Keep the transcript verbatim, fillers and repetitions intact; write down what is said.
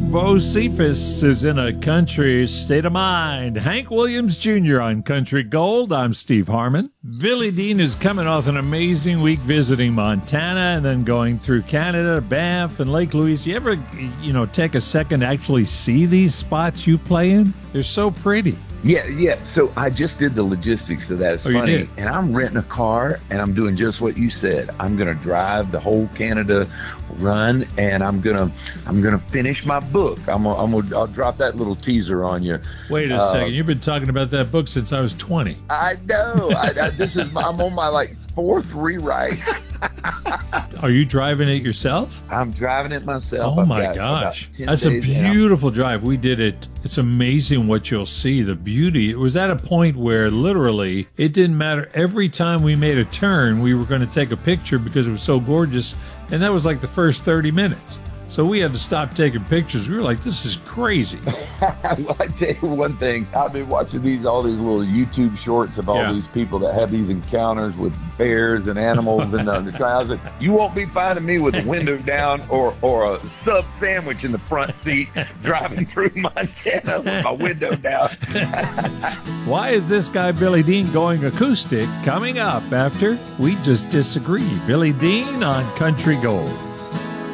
Bo Cephas is in a country state of mind. Hank Williams Junior on Country Gold. I'm Steve Harmon. Billy Dean is coming off an amazing week visiting Montana and then going through Canada, Banff, and Lake Louise. You ever, you know, take a second to actually see these spots you play in? They're so pretty. Yeah, yeah. So I just did the logistics of that. It's Oh, you funny. did? And I'm renting a car and I'm doing just what you said. I'm going to drive the whole Canada run and I'm going to I'm going to finish my book. I'm gonna, I'm gonna, I'll drop that little teaser on you. Wait a Uh, second. You've been talking about that book since I was twenty. I know. I, I, this is my, I'm on my like fourth rewrite. Are you driving it yourself? I'm driving it myself. Oh I've my got gosh. about ten That's a days in. beautiful drive. We did it. It's amazing what you'll see. The beauty. It was at a point where literally it didn't matter. Every time we made a turn, we were going to take a picture because it was so gorgeous. And that was like the first thirty minutes. So we had to stop taking pictures. We were like, this is crazy. Well, I tell you one thing. I've been watching these all these little YouTube shorts of all Yeah. these people that have these encounters with bears and animals and uh, the trials. And you won't be finding me with a window down or or a sub sandwich in the front seat driving through Montana with my window down. Why is this guy Billy Dean going acoustic? Coming up after We Just Disagree. Billy Dean on Country Gold.